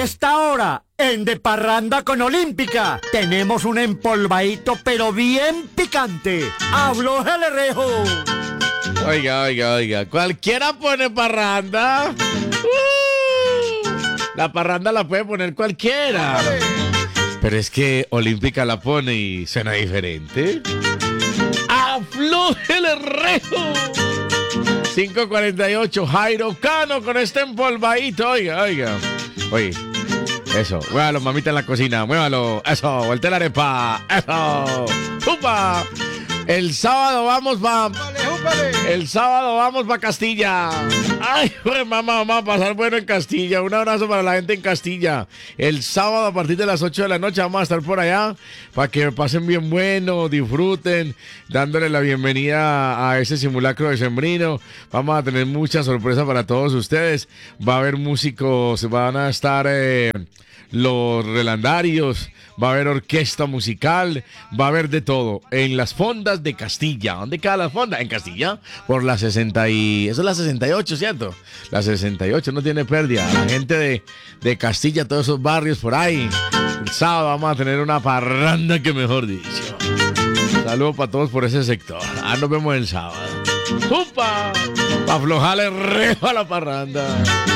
esta hora, en De Parranda con Olímpica, tenemos un empolvadito pero bien picante. ¡Habló el Rejo! Oiga. Cualquiera pone parranda. La parranda la puede poner cualquiera. Pero es que Olímpica la pone y suena diferente. ¡Afloje el Rejo! 5:48, Jairo Cano con este empolvadito. Oiga. Oye, eso, muévalo, mamita en la cocina, muévalo. Eso, vuelta la arepa. Eso, ¡upa! El sábado vamos pa' Castilla. Ay, pues, mamá, vamos a pasar bueno en Castilla. Un abrazo para la gente en Castilla. El sábado a partir de las 8 de la noche vamos a estar por allá para que pasen bien bueno, disfruten, dándole la bienvenida a ese simulacro decembrino. Vamos a tener muchas sorpresas para todos ustedes. Va a haber músicos, van a estar los relandarios, va a haber orquesta musical, va a haber de todo en las fondas de Castilla. ¿Dónde queda la fonda? En Castilla, por la 60 y... Eso es la 68, ¿cierto? La 68 no tiene pérdida. La gente de Castilla, todos esos barrios por ahí. El sábado vamos a tener una parranda que mejor dicho. Saludos para todos por ese sector. Nos vemos el sábado. ¡Upa! Para aflojarle Rejo a la parranda.